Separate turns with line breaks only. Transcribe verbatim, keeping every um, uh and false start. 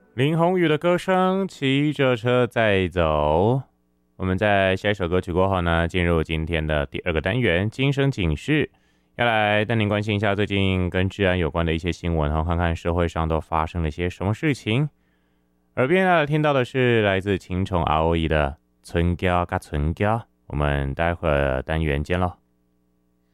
林宏宇的歌声，骑着车在走。我们在下一首歌曲过后呢，进入今天的第二个单元——今生警示，要来带您关心一下最近跟治安有关的一些新闻，然后看看社会上都发生了些什么事情。耳边要听到的是来自青虫 R O E 的《存胶加存胶》，我们待会儿单元见喽。